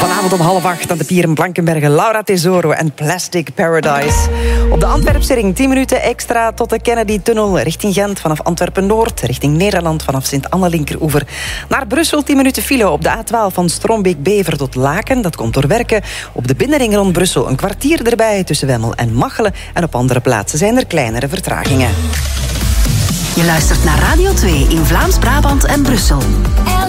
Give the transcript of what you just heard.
Vanavond om 7:30 aan de pier in Blankenberge. Laura Tesoro en Plastic Paradise. Op de Antwerpse ring 10 minuten extra tot de Kennedy-tunnel richting Gent. Vanaf Antwerpen-Noord, richting Nederland vanaf Sint-Anne-Linkeroever. Naar Brussel 10 minuten file op de A12 van Strombeek-Bever tot Laken. Dat komt door werken. Op de binnenring rond Brussel een kwartier erbij tussen Wemmel en Machelen. En op andere plaatsen zijn er kleinere vertragingen. Je luistert naar Radio 2 in Vlaams-Brabant en Brussel.